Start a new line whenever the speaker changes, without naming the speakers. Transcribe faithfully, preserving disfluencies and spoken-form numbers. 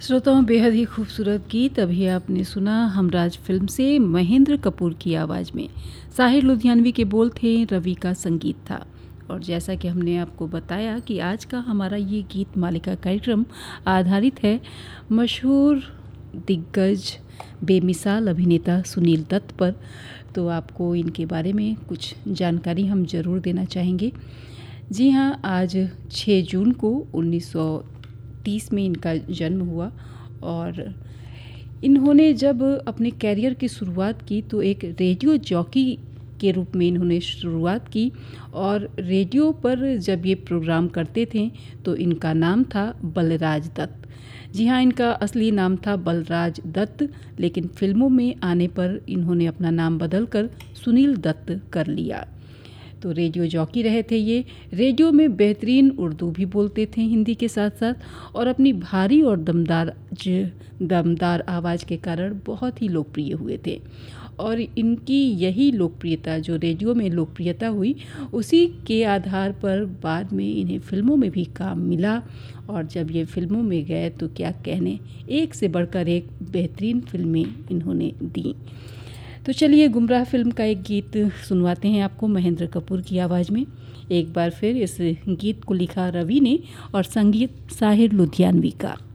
श्रोताओं, बेहद ही खूबसूरत गीत अभी आपने सुना हमराज फिल्म से महेंद्र कपूर की आवाज़ में। साहिर लुधियानवी के बोल थे, रवि का संगीत था। और जैसा कि हमने आपको बताया कि आज का हमारा ये गीत मालिका कार्यक्रम आधारित है मशहूर दिग्गज बेमिसाल अभिनेता सुनील दत्त पर, तो आपको इनके बारे में कुछ जानकारी हम ज़रूर देना चाहेंगे। जी हाँ, आज छह जून को उन्नीस सौ तीस में इनका जन्म हुआ और इन्होंने जब अपने कैरियर की शुरुआत की तो एक रेडियो जॉकी के रूप में इन्होंने शुरुआत की। और रेडियो पर जब ये प्रोग्राम करते थे तो इनका नाम था बलराज दत्त। जी हाँ, इनका असली नाम था बलराज दत्त, लेकिन फिल्मों में आने पर इन्होंने अपना नाम बदलकर सुनील दत्त कर लिया। तो रेडियो जॉकी रहे थे ये। रेडियो में बेहतरीन उर्दू भी बोलते थे हिंदी के साथ साथ, और अपनी भारी और दमदार दमदार आवाज़ के कारण बहुत ही लोकप्रिय हुए थे। और इनकी यही लोकप्रियता, जो रेडियो में लोकप्रियता हुई, उसी के आधार पर बाद में इन्हें फिल्मों में भी काम मिला। और जब ये फिल्मों में गए तो क्या कहने, एक से बढ़कर एक बेहतरीन फिल्में इन्होंने दी। तो चलिए, गुमराह फिल्म का एक गीत सुनवाते हैं आपको महेंद्र कपूर की आवाज़ में। एक बार फिर इस गीत को लिखा रवि ने और संगीत साहिर लुधियानवी का।